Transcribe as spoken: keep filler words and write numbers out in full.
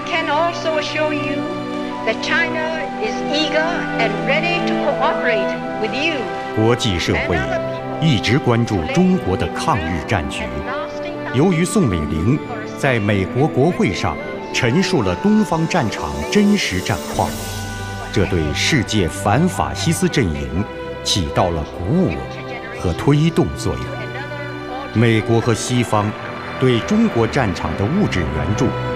can also assure you that China is eager and ready to cooperate with you. 国际社会一直关注中国的抗日战局。由于宋美龄在美国国会上陈述了东方战场真实战况，这对世界反法西斯阵营起到了鼓舞和推动作用。美国和西方对中国战场的物质援助